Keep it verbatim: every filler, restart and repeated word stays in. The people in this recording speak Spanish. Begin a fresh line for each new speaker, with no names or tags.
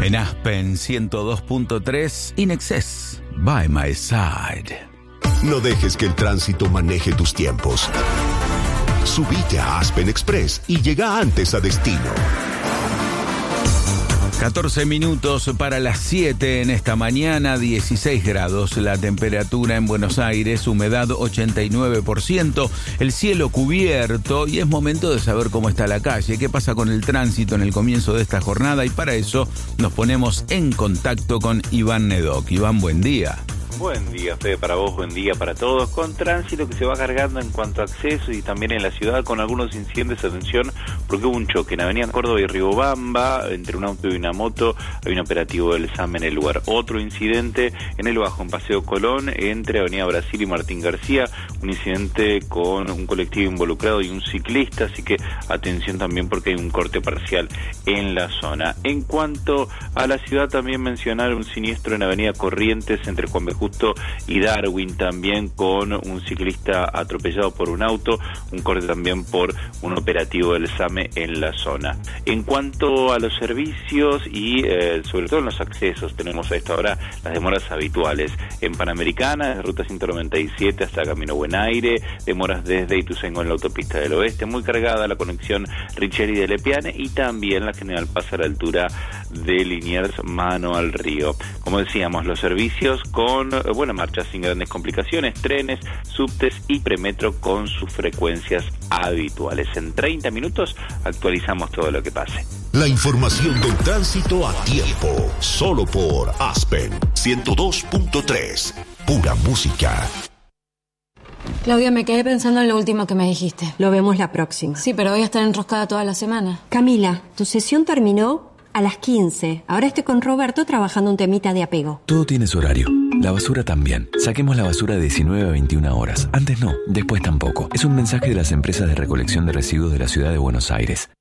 En Aspen ciento dos punto tres, In Excess, By My Side.
No dejes que el tránsito maneje tus tiempos. Subite a Aspen Express y llega antes a destino.
catorce minutos para las siete en esta mañana, dieciséis grados la temperatura en Buenos Aires, humedad ochenta y nueve por ciento, el cielo cubierto y es momento de saber cómo está la calle, qué pasa con el tránsito en el comienzo de esta jornada y para eso nos ponemos en contacto con Iván Nedoc. Iván, buen día.
Buen día, Fede, para vos, buen día para todos. Con tránsito que se va cargando en cuanto a acceso y también en la ciudad con algunos incidentes. Atención, porque hubo un choque en Avenida Córdoba y Riobamba entre un auto y una moto. Hay un operativo del S A M en el lugar. Otro incidente en el Bajo, en Paseo Colón, entre Avenida Brasil y Martín García. Un incidente con un colectivo involucrado y un ciclista, así que atención también porque hay un corte parcial en la zona. En cuanto a la ciudad, también mencionar un siniestro en Avenida Corrientes entre Juan B. Justo y Darwin, también con un ciclista atropellado por un auto, un corte también por un operativo del S A M en la zona. En cuanto a los servicios y eh, sobre todo en los accesos, tenemos a esta hora las demoras habituales. En Panamericana, desde Ruta ciento noventa y siete hasta Camino Buen Aire, demoras desde Ituzaingó en la autopista del oeste, muy cargada la conexión Richeri de Lepiane y también la General Paz a la altura de Liniers, mano al río. Como decíamos, los servicios con buena marcha, sin grandes complicaciones, trenes, subtes y premetro con sus frecuencias habituales. En treinta minutos actualizamos todo lo que pase.
La información del tránsito a tiempo, solo por Aspen ciento dos punto tres, pura música.
Claudia, me quedé pensando en lo último que me dijiste.
Lo vemos la próxima.
Sí, pero voy a estar enroscada toda la semana.
Camila, tu sesión terminó a las quince. Ahora estoy con Roberto trabajando un temita de apego.
Todo tiene su horario. La basura también. Saquemos la basura de diecinueve a veintiuna horas. Antes no, después tampoco. Es un mensaje de las empresas de recolección de residuos de la ciudad de Buenos Aires.